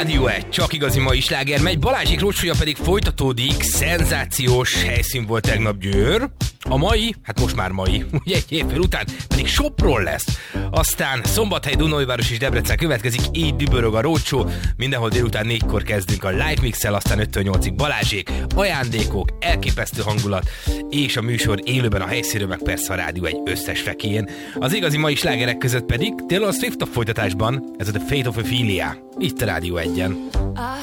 Rádió 1, csak igazi mai sláger megy, Balázsék roadshow-ja pedig folytatódik, szenzációs helyszín volt tegnap Győr. A mai, hát most már mai, ugye egy évvel után pedig Sopron lesz. Aztán Szombathely, Dunaújváros és Debrecen következik, így dübörög a roadshow. Mindenhol délután 4-kor kezdünk a live mixel, aztán 5-8-ig Balázsék, ajándékok, elképesztő hangulat, és a műsor élőben a helyszínről, meg persze a Rádió egy összes fekéjén. Az igazi mai slágerek között pedig Taylor Swift a folytatásban, ez a The Fate of Ophelia, itt a Rádió 1-en.